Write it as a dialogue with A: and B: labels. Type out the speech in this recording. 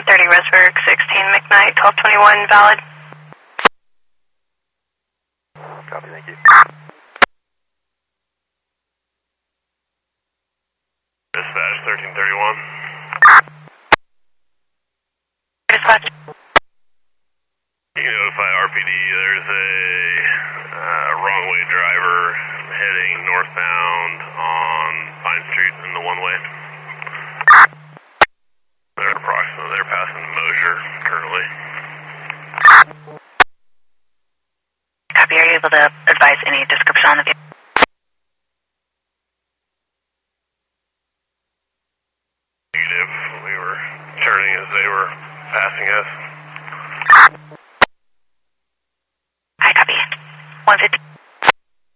A: 30 Resburg, 16 McKnight, 1221, valid.
B: Copy, thank you.
C: Dispatch 1331.
A: Dispatch.
C: You can notify RPD there's a wrong way driver heading northbound on Pine Street in the one-way. They're passing Mosier currently.
A: Copy, are you able to advise any description on the vehicle?
C: Negative. We were turning as they were passing us.
A: Hi, copy. 150.